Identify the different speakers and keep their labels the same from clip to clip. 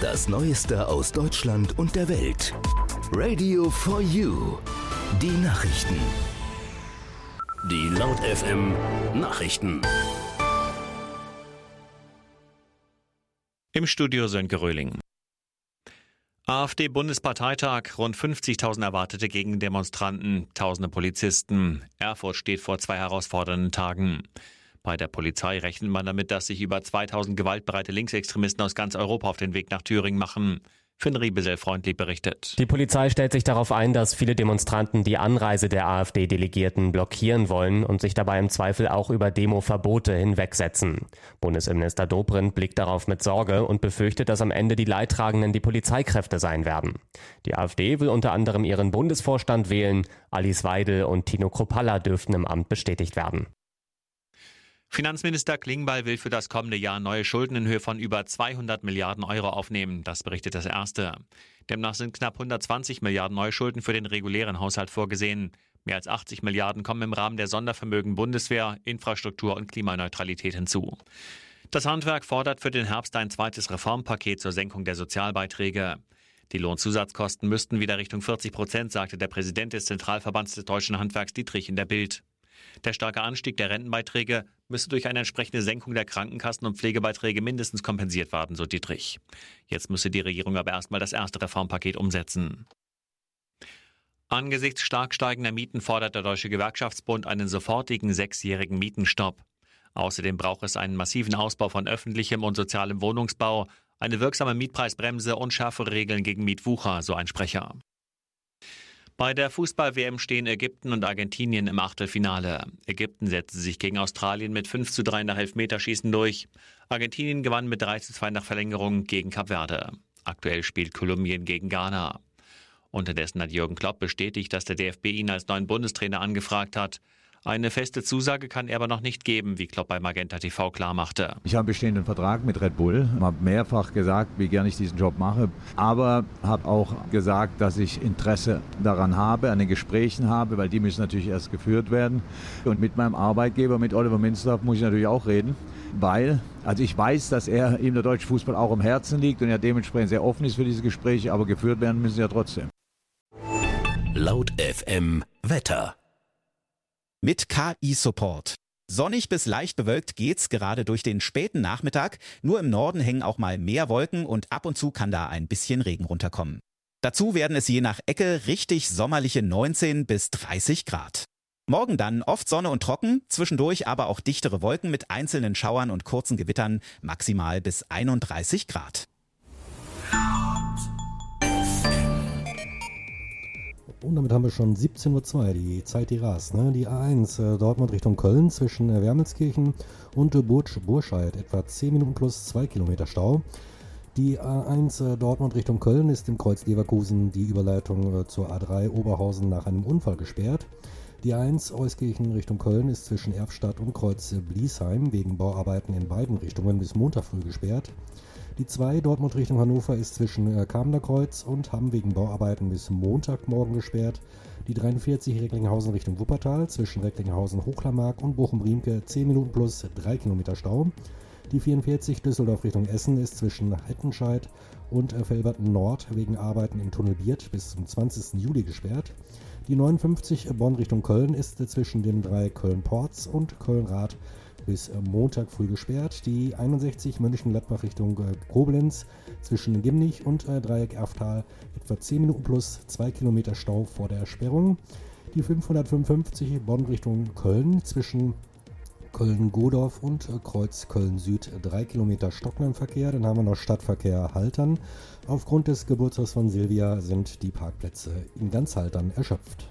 Speaker 1: Das Neueste aus Deutschland und der Welt. Radio for You. Die Nachrichten. Die Laut FM Nachrichten.
Speaker 2: Im Studio Sönke Röhling. AfD-Bundesparteitag, rund 50.000 erwartete Gegendemonstranten, tausende Polizisten. Erfurt steht vor 2 herausfordernden Tagen. Bei der Polizei rechnet man damit, dass sich über 2.000 gewaltbereite Linksextremisten aus ganz Europa auf den Weg nach Thüringen machen. Finn Riebesell freundlich berichtet.
Speaker 3: Die Polizei stellt sich darauf ein, dass viele Demonstranten die Anreise der AfD-Delegierten blockieren wollen und sich dabei im Zweifel auch über Demoverbote hinwegsetzen. Bundesinnenminister Dobrindt blickt darauf mit Sorge und befürchtet, dass am Ende die Leidtragenden die Polizeikräfte sein werden. Die AfD will unter anderem ihren Bundesvorstand wählen. Alice Weidel und Tino Kruppalla dürften im Amt bestätigt werden.
Speaker 2: Finanzminister Klingbeil will für das kommende Jahr neue Schulden in Höhe von über 200 Milliarden Euro aufnehmen. Das berichtet das Erste. Demnach sind knapp 120 Milliarden Neuschulden für den regulären Haushalt vorgesehen. Mehr als 80 Milliarden kommen im Rahmen der Sondervermögen Bundeswehr, Infrastruktur und Klimaneutralität hinzu. Das Handwerk fordert für den Herbst ein zweites Reformpaket zur Senkung der Sozialbeiträge. Die Lohnzusatzkosten müssten wieder Richtung 40%, sagte der Präsident des Zentralverbands des deutschen Handwerks Dietrich in der Bild. Der starke Anstieg der Rentenbeiträge müsse durch eine entsprechende Senkung der Krankenkassen- und Pflegebeiträge mindestens kompensiert werden, so Dietrich. Jetzt müsse die Regierung aber erstmal das erste Reformpaket umsetzen. Angesichts stark steigender Mieten fordert der Deutsche Gewerkschaftsbund einen sofortigen 6-jährigen Mietenstopp. Außerdem braucht es einen massiven Ausbau von öffentlichem und sozialem Wohnungsbau, eine wirksame Mietpreisbremse und schärfere Regeln gegen Mietwucher, so ein Sprecher. Bei der Fußball-WM stehen Ägypten und Argentinien im Achtelfinale. Ägypten setzte sich gegen Australien mit 5:3 nach Elfmeterschießen durch. Argentinien gewann mit 3:2 nach Verlängerung gegen Kap Verde. Aktuell spielt Kolumbien gegen Ghana. Unterdessen hat Jürgen Klopp bestätigt, dass der DFB ihn als neuen Bundestrainer angefragt hat. Eine feste Zusage kann er aber noch nicht geben, wie Klopp bei Magenta TV klarmachte.
Speaker 4: Ich habe einen bestehenden Vertrag mit Red Bull, habe mehrfach gesagt, wie gerne ich diesen Job mache, aber habe auch gesagt, dass ich Interesse daran habe, an den Gesprächen habe, weil die müssen natürlich erst geführt werden. Und mit meinem Arbeitgeber, mit Oliver Minzlaff, muss ich natürlich auch reden, weil ich weiß, dass ihm der deutsche Fußball auch am Herzen liegt und er dementsprechend sehr offen ist für diese Gespräche, aber geführt werden müssen sie ja trotzdem.
Speaker 1: Laut FM Wetter.
Speaker 5: Mit KI-Support. Sonnig bis leicht bewölkt geht's gerade durch den späten Nachmittag. Nur im Norden hängen auch mal mehr Wolken und ab und zu kann da ein bisschen Regen runterkommen. Dazu werden es je nach Ecke richtig sommerliche 19 bis 30 Grad. Morgen dann oft Sonne und trocken, zwischendurch aber auch dichtere Wolken mit einzelnen Schauern und kurzen Gewittern, maximal bis 31 Grad.
Speaker 6: Und damit haben wir schon 17:02 Uhr, die Zeit, die rast. Ne? Die A1 Dortmund Richtung Köln zwischen Wermelskirchen und Burscheid, etwa 10 Minuten plus 2 Kilometer Stau. Die A1 Dortmund Richtung Köln ist im Kreuz Leverkusen die Überleitung zur A3 Oberhausen nach einem Unfall gesperrt. Die A1 Euskirchen Richtung Köln ist zwischen Erfstadt und Kreuz Bliesheim wegen Bauarbeiten in beiden Richtungen bis Montag früh gesperrt. Die 2 Dortmund Richtung Hannover ist zwischen Kamener Kreuz und Hamm wegen Bauarbeiten bis Montagmorgen gesperrt. Die 43 Recklinghausen Richtung Wuppertal zwischen Recklinghausen Hochlammark und Bochum-Riemke 10 Minuten plus 3 Kilometer Stau. Die 44 Düsseldorf Richtung Essen ist zwischen Hettenscheid und Velberten Nord wegen Arbeiten im Tunnel Biert bis zum 20. Juli gesperrt. Die 59 Bonn Richtung Köln ist zwischen den 3 Köln-Ports und Köln-Rad bis Montag früh gesperrt. Die 61 Mönchengladbach Richtung Koblenz zwischen Gimnich und Dreieck Erftal etwa 10 Minuten plus 2 Kilometer Stau vor der Sperrung. Die 555 Bonn Richtung Köln zwischen Köln-Godorf und Kreuz Köln-Süd 3 Kilometer Stocklandverkehr. Dann haben wir noch Stadtverkehr Haltern. Aufgrund des Geburtstags von Silvia sind die Parkplätze in ganz Haltern erschöpft.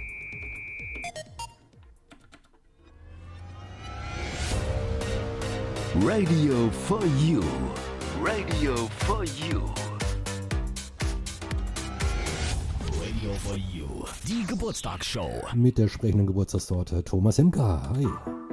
Speaker 1: Radio for You. Radio for You. Radio for You. Die Geburtstagsshow.
Speaker 6: Mit der sprechenden Geburtstagstorte Thomas Imker. Hi.